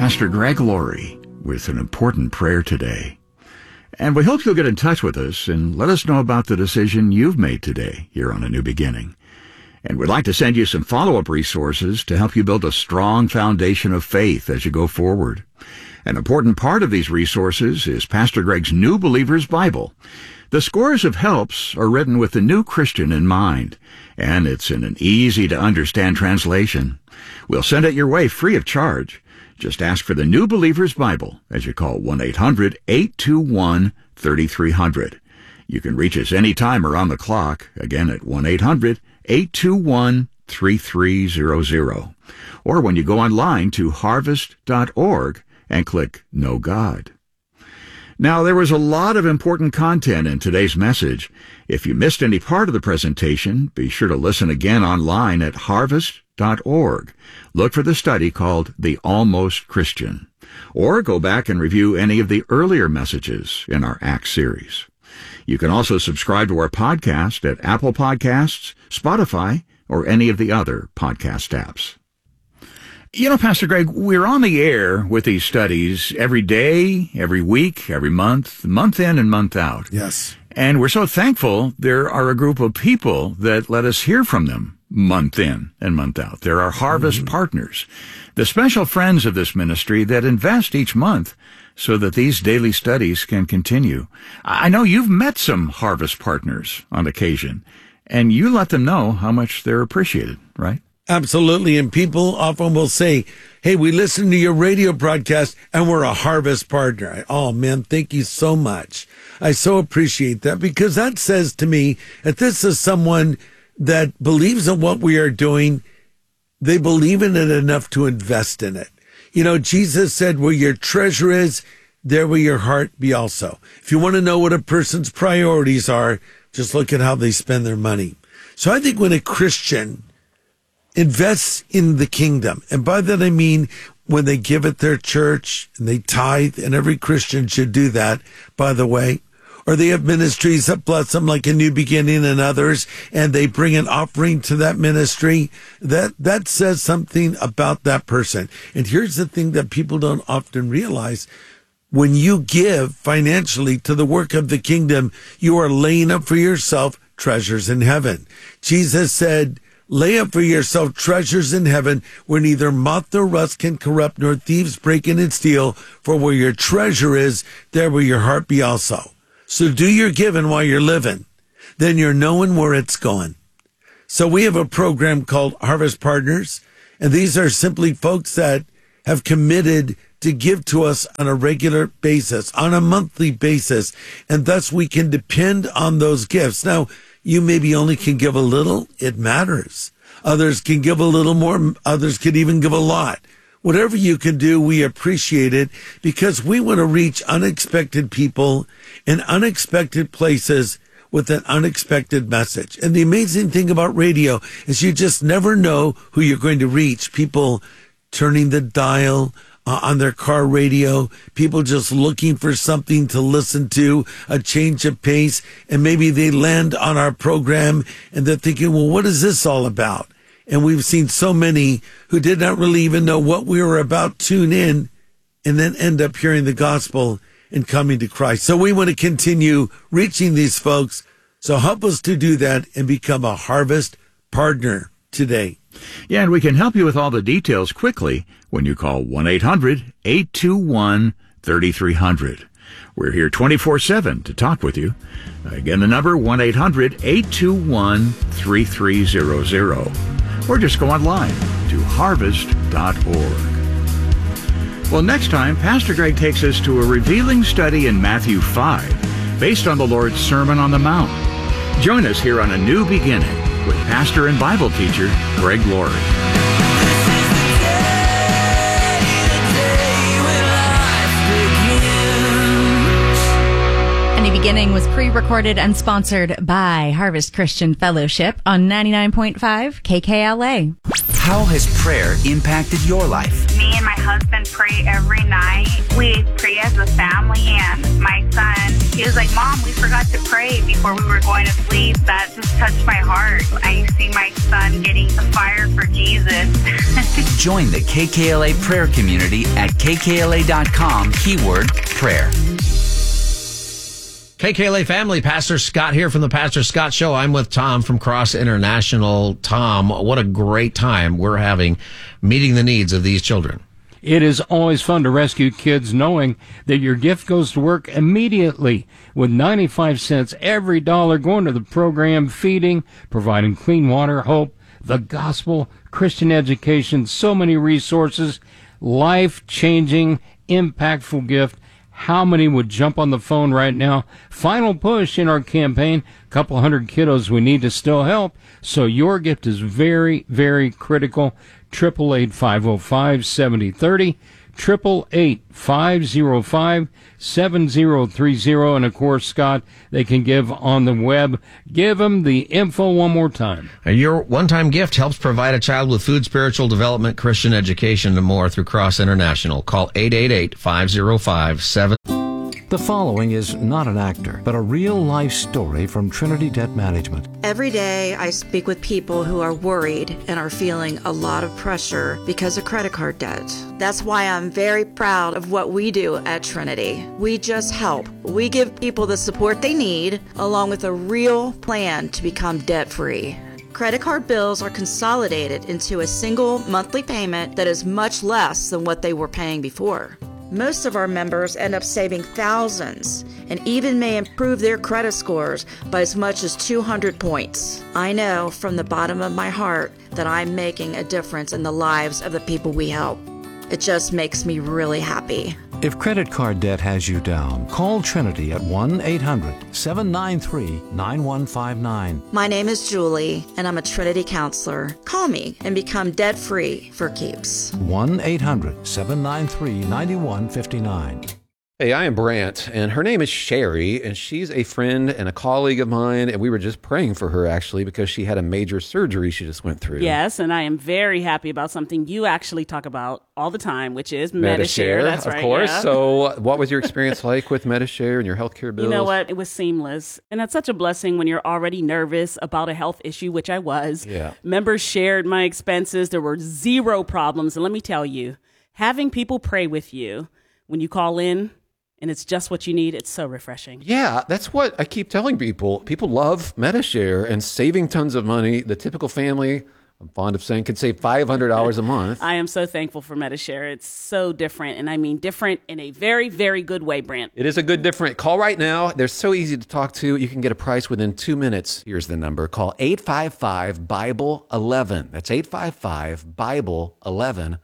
Pastor Greg Laurie with an important prayer today. And we hope you'll get in touch with us and let us know about the decision you've made today here on A New Beginning. And we'd like to send you some follow-up resources to help you build a strong foundation of faith as you go forward. An important part of these resources is Pastor Greg's New Believer's Bible. The scores of helps are written with the new Christian in mind, and it's in an easy-to-understand translation. We'll send it your way free of charge. Just ask for the New Believer's Bible as you call 1-800-821-3300. You can reach us anytime around the clock, again at 1-800-821-3300. Or when you go online to harvest.org and click Know God. Now, there was a lot of important content in today's message. If you missed any part of the presentation, be sure to listen again online at harvest.org. Look for the study called The Almost Christian. Or go back and review any of the earlier messages in our Acts series. You can also subscribe to our podcast at Apple Podcasts, Spotify, or any of the other podcast apps. You know, Pastor Greg, we're on the air with these studies every day, every week, every month in and month out. Yes. And we're so thankful there are a group of people that let us hear from them month in and month out. They're our Harvest partners, the special friends of this ministry that invest each month so that these daily studies can continue. I know you've met some Harvest partners on occasion, and you let them know how much they're appreciated, right? Absolutely. And people often will say, hey, we listen to your radio broadcast and we're a Harvest partner. Oh, man, thank you so much. I so appreciate that, because that says to me that this is someone that believes in what we are doing. They believe in it enough to invest in it. You know, Jesus said, where your treasure is, there will your heart be also. If you want to know what a person's priorities are, just look at how they spend their money. So I think when a Christian invests in the kingdom, and by that I mean when they give at their church and they tithe, and every Christian should do that, by the way, or they have ministries that bless them like A New Beginning and others, and they bring an offering to that ministry, that says something about that person. And here's the thing that people don't often realize. When you give financially to the work of the kingdom, you are laying up for yourself treasures in heaven. Jesus said, lay up for yourself treasures in heaven where neither moth nor rust can corrupt, nor thieves break in and steal. For where your treasure is, there will your heart be also. So do your giving while you're living. Then you're knowing where it's going. So we have a program called Harvest Partners, and these are simply folks that have committed to give to us on a regular basis, on a monthly basis, and thus we can depend on those gifts. Now, you maybe only can give a little. It matters. Others can give a little more. Others could even give a lot. Whatever you can do, we appreciate it, because we want to reach unexpected people in unexpected places with an unexpected message. And the amazing thing about radio is you just never know who you're going to reach. People turning the dial on their car radio, people just looking for something to listen to, a change of pace, and maybe they land on our program and they're thinking, well, what is this all about? And we've seen so many who did not really even know what we were about, tune in, and then end up hearing the gospel and coming to Christ. So we want to continue reaching these folks. So help us to do that and become a Harvest partner today. Yeah, and we can help you with all the details quickly when you call 1-800-821-3300. We're here 24/7 to talk with you. Again, the number 1-800-821-3300. Or just go online to harvest.org. Well, next time, Pastor Greg takes us to a revealing study in Matthew 5, based on the Lord's Sermon on the Mount. Join us here on A New Beginning with pastor and Bible teacher Greg Laurie. A New Beginning was pre-recorded and sponsored by Harvest Christian Fellowship on 99.5 KKLA. How has prayer impacted your life? Me and my husband pray every night. We pray as a family, and my son, he was like, Mom, we forgot to pray before we were going to sleep. That just touched my heart. I see my son getting the fire for Jesus. Join the KKLA prayer community at kkla.com, keyword prayer. KKLA family, Pastor Scott here from the Pastor Scott Show. I'm with Tom from Cross International. Tom, what a great time we're having meeting the needs of these children. It is always fun to rescue kids knowing that your gift goes to work immediately with 95 cents every dollar going to the program, feeding, providing clean water, hope, the gospel, Christian education, so many resources, life-changing, impactful gift. How many would jump on the phone right now? Final push in our campaign. A couple hundred kiddos we need to still help. So your gift is very, very critical. 888-505-7030. 888-505-7030. And of course, Scott, they can give on the web. Give them the info one more time. Your one-time gift helps provide a child with food, spiritual development, Christian education, and more through Cross International. Call 888-505-7030. The following is not an actor, but a real-life story from Trinity Debt Management. Every day I speak with people who are worried and are feeling a lot of pressure because of credit card debt. That's why I'm very proud of what we do at Trinity. We just help. We give people the support they need, along with a real plan to become debt-free. Credit card bills are consolidated into a single monthly payment that is much less than what they were paying before. Most of our members end up saving thousands and even may improve their credit scores by as much as 200 points. I know from the bottom of my heart that I'm making a difference in the lives of the people we help. It just makes me really happy. If credit card debt has you down, call Trinity at 1-800-793-9159. My name is Julie, and I'm a Trinity counselor. Call me and become debt-free for keeps. 1-800-793-9159. Hey, I am Brant, and her name is Sherry, and she's a friend and a colleague of mine, and we were just praying for her, actually, because she had a major surgery she just went through. Yes, and I am very happy about something you actually talk about all the time, which is Medi-Share. That's right, of course. Yeah. So what was your experience like with Medi-Share and your healthcare bills? You know what? It was seamless, and that's such a blessing when you're already nervous about a health issue, which I was. Yeah. Members shared my expenses. There were zero problems, and let me tell you, having people pray with you when you call in, and it's just what you need, it's so refreshing. Yeah, that's what I keep telling people. People love Medi-Share and saving tons of money. The typical family, I'm fond of saying, could save $500 a month. I am so thankful for Medi-Share. It's so different, and I mean different in a very, very good way, Brant. It is a good different. Call right now. They're so easy to talk to. You can get a price within 2 minutes. Here's the number. Call 855-BIBLE-11. That's 855-BIBLE-11.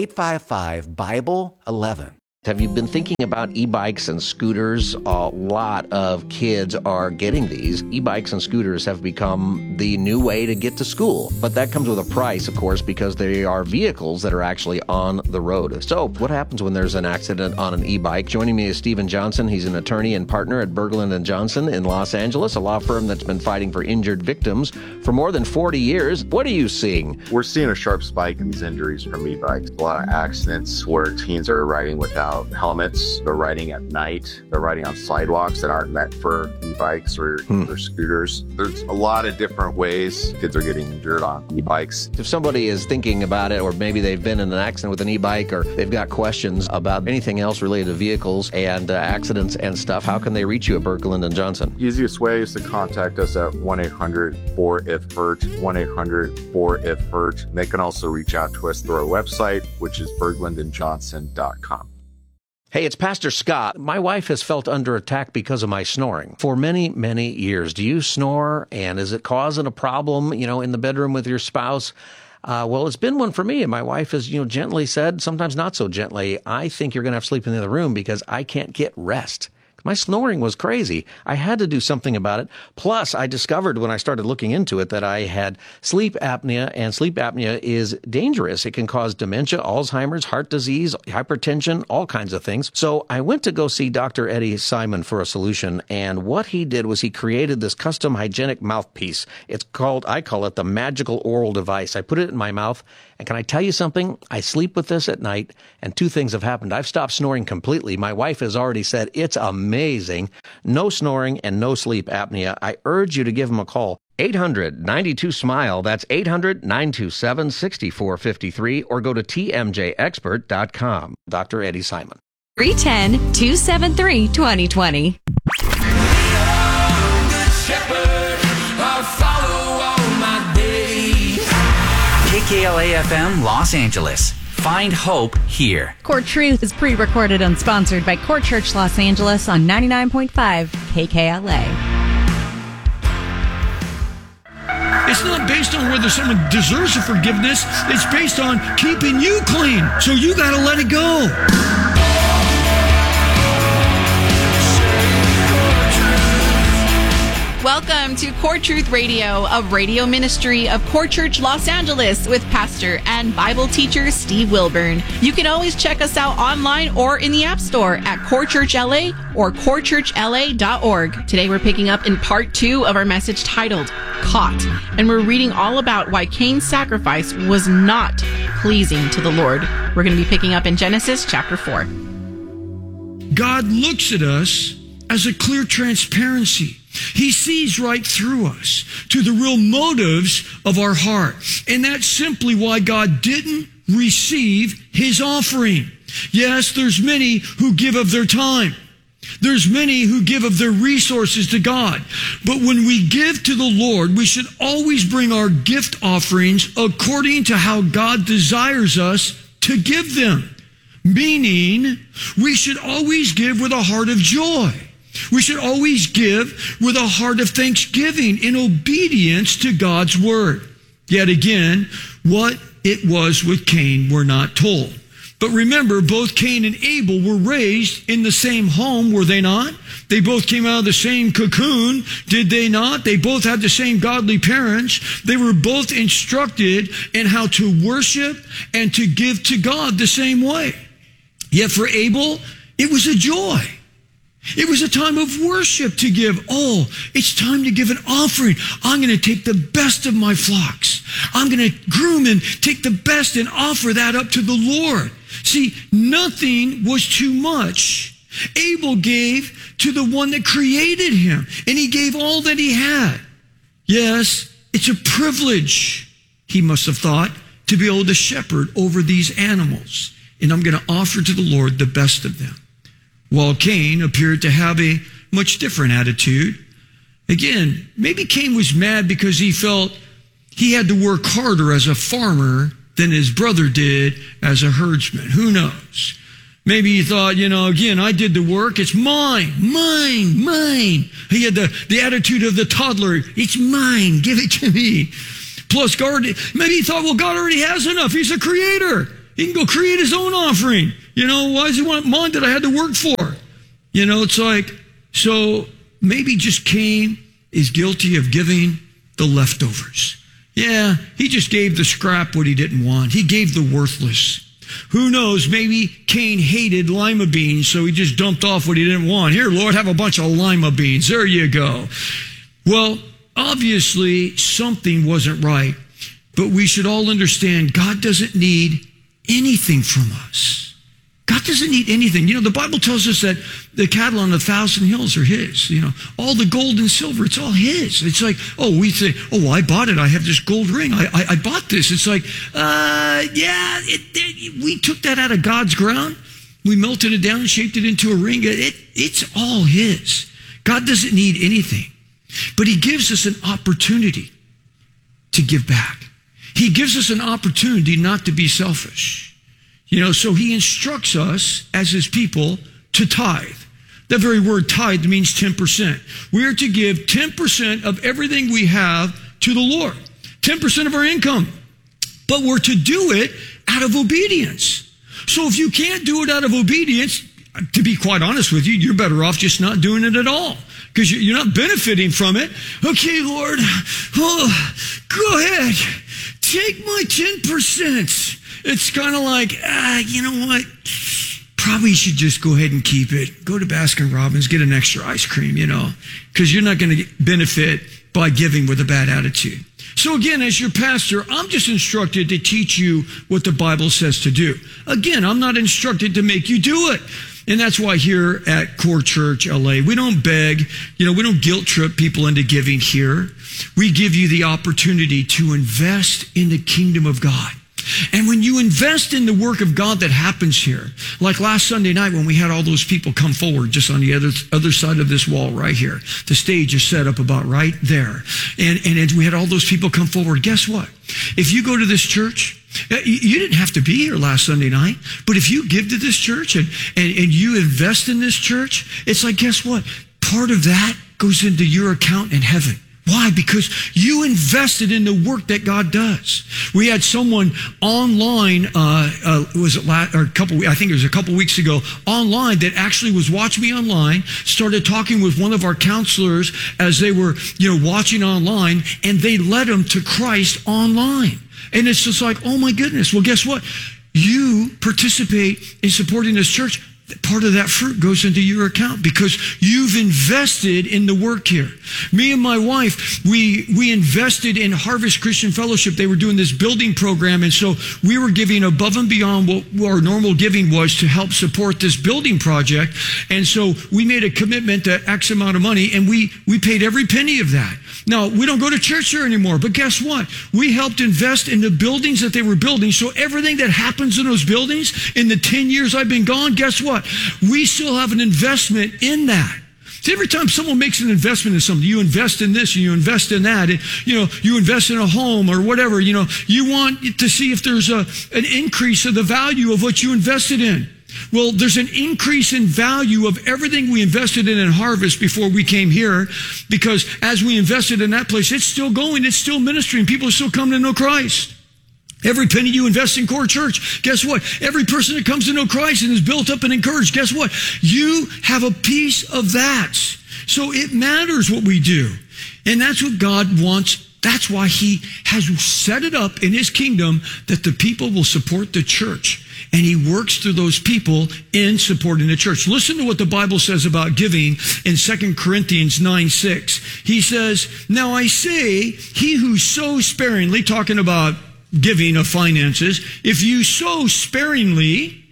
855-BIBLE-11. Have you been thinking about e-bikes and scooters? A lot of kids are getting these. E-bikes and scooters have become the new way to get to school. But that comes with a price, of course, because they are vehicles that are actually on the road. So what happens when there's an accident on an e-bike? Joining me is Stephen Johnson. He's an attorney and partner at Berglund & Johnson in Los Angeles, a law firm that's been fighting for injured victims for more than 40 years. What are you seeing? We're seeing a sharp spike in these injuries from e-bikes. A lot of accidents where teens are riding without helmets. They're riding at night. They're riding on sidewalks that aren't meant for e-bikes or scooters. There's a lot of different ways kids are getting injured on e-bikes. If somebody is thinking about it, or maybe they've been in an accident with an e-bike, or they've got questions about anything else related to vehicles and accidents and stuff, how can they reach you at Berglund & Johnson? Easiest way is to contact us at 1-800-4IF-HURT, 1-800-4IF-HURT. They can also reach out to us through our website, which is berglundandjohnson.com. Hey, it's Pastor Scott. My wife has felt under attack because of my snoring for many, many years. Do you snore? And is it causing a problem, in the bedroom with your spouse? Well, it's been one for me. And my wife has, gently said, sometimes not so gently, I think you're going to have to sleep in the other room because I can't get rest. My snoring was crazy. I had to do something about it. Plus, I discovered when I started looking into it that I had sleep apnea, and sleep apnea is dangerous. It can cause dementia, Alzheimer's, heart disease, hypertension, all kinds of things. So I went to go see Dr. Eddie Simon for a solution, and what he did was he created this custom hygienic mouthpiece. I call it the magical oral device. I put it in my mouth, And can I tell you something? I sleep with this at night, and 2 things have happened. I've stopped snoring completely. My wife has already said it's amazing. No snoring and no sleep apnea. I urge you to give them a call. 800-92-SMILE. That's 800-927-6453, or go to tmjexpert.com. Dr. Eddie Simon. 310-273-2020. KKLA FM Los Angeles. Find hope here. Core Truth is pre-recorded and sponsored by Core Church Los Angeles on 99.5 KKLA. It's not based on whether someone deserves a forgiveness. It's based on keeping you clean. So you got to let it go. Welcome to Core Truth Radio, a radio ministry of Core Church Los Angeles with pastor and Bible teacher Steve Wilburn. You can always check us out online or in the App Store at Core Church LA or corechurchla.org. Today we're picking up in part 2 of our message titled Caught, and we're reading all about why Cain's sacrifice was not pleasing to the Lord. We're going to be picking up in Genesis chapter 4. God looks at us as a clear transparency. He sees right through us to the real motives of our heart. And that's simply why God didn't receive his offering. Yes, there's many who give of their time. There's many who give of their resources to God. But when we give to the Lord, we should always bring our gift offerings according to how God desires us to give them. Meaning, we should always give with a heart of joy. We should always give with a heart of thanksgiving in obedience to God's word. Yet again, what it was with Cain, we're not told. But remember, both Cain and Abel were raised in the same home, were they not? They both came out of the same cocoon, did they not? They both had the same godly parents. They were both instructed in how to worship and to give to God the same way. Yet for Abel, it was a joy. It was a time of worship to give. Oh, it's time to give an offering. I'm going to take the best of my flocks. I'm going to groom and take the best and offer that up to the Lord. See, nothing was too much. Abel gave to the one that created him, and he gave all that he had. Yes, it's a privilege, he must have thought, to be able to shepherd over these animals. And I'm going to offer to the Lord the best of them. While Cain appeared to have a much different attitude. Again, maybe Cain was mad because he felt he had to work harder as a farmer than his brother did as a herdsman. Who knows? Maybe he thought, again, I did the work. It's mine. He had the attitude of the toddler. It's mine. Give it to me. Plus, maybe he thought, well, God already has enough. He's a creator. He can go create his own offering. Why does he want mine that I had to work for? It's like, so maybe just Cain is guilty of giving the leftovers. Yeah, he just gave the scrap what he didn't want. He gave the worthless. Who knows, maybe Cain hated lima beans, so he just dumped off what he didn't want. Here, Lord, have a bunch of lima beans. There you go. Well, obviously, something wasn't right. But we should all understand God doesn't need anything from us. God doesn't need anything. The Bible tells us that the cattle on 1,000 hills are his. All the gold and silver, it's all his. It's like, we say, I bought it. I have this gold ring. I bought this. It's like, we took that out of God's ground. We melted it down and shaped it into a ring. It's all his. God doesn't need anything. But he gives us an opportunity to give back. He gives us an opportunity not to be selfish. So he instructs us as his people to tithe. That very word tithe means 10%. We are to give 10% of everything we have to the Lord. 10% of our income. But we're to do it out of obedience. So if you can't do it out of obedience, to be quite honest with you, you're better off just not doing it at all. Because you're not benefiting from it. Okay, Lord, go ahead. Take my 10%. It's kind of like, you know what? Probably should just go ahead and keep it. Go to Baskin Robbins, get an extra ice cream, because you're not going to benefit by giving with a bad attitude. So again, as your pastor, I'm just instructed to teach you what the Bible says to do. Again, I'm not instructed to make you do it. And that's why here at Core Church LA, we don't beg, we don't guilt trip people into giving here. We give you the opportunity to invest in the kingdom of God. And when you invest in the work of God that happens here, like last Sunday night when we had all those people come forward just on the other side of this wall right here, the stage is set up about right there. And we had all those people come forward. Guess what? If you go to this church, you didn't have to be here last Sunday night, but if you give to this church and you invest in this church, it's like, guess what? Part of that goes into your account in heaven. Why? Because you invested in the work that God does. We had someone online, I think it was a couple weeks ago, online that actually was watching me online, started talking with one of our counselors as they were, watching online, and they led them to Christ online. And it's just like, oh my goodness. Well, guess what? You participate in supporting this church. Part of that fruit goes into your account because you've invested in the work here. Me and my wife, we invested in Harvest Christian Fellowship. They were doing this building program, and so we were giving above and beyond what our normal giving was to help support this building project. And so we made a commitment to X amount of money, and we paid every penny of that. Now, we don't go to church here anymore, but guess what? We helped invest in the buildings that they were building, so everything that happens in those buildings in the 10 years I've been gone, guess what? We still have an investment in that. See, every time someone makes an investment in something, you invest in this and you invest in that, and, you invest in a home or whatever, you want to see if there's an increase of the value of what you invested in. Well, there's an increase in value of everything we invested in Harvest before we came here, because as we invested in that place, it's still going, it's still ministering. People are still coming to know Christ. Every penny you invest in Core Church, guess what? Every person that comes to know Christ and is built up and encouraged, guess what? You have a piece of that. So it matters what we do. And that's what God wants. That's why He has set it up in His kingdom that the people will support the church. And He works through those people in supporting the church. Listen to what the Bible says about giving in 2 Corinthians 9:6. He says, "Now I say, he who sows sparingly," talking about giving of finances, "if you sow sparingly,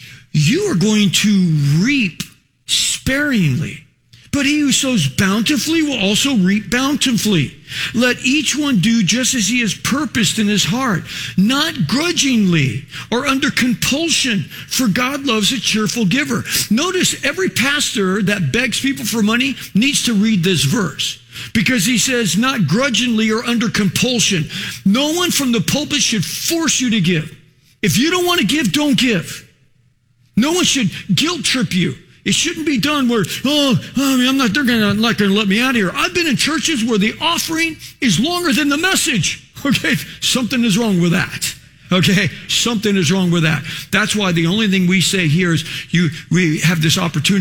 you are going to reap sparingly. But he who sows bountifully will also reap bountifully. Let each one do just as he has purposed in his heart, not grudgingly or under compulsion, for God loves a cheerful giver." Notice every pastor that begs people for money needs to read this verse, because he says not grudgingly or under compulsion. No one from the pulpit should force you to give. If you don't want to give, don't give. No one should guilt trip you. It shouldn't be done where, they're not going to let me out of here. I've been in churches where the offering is longer than the message. Okay, something is wrong with that. Okay, something is wrong with that. That's why the only thing we say here is we have this opportunity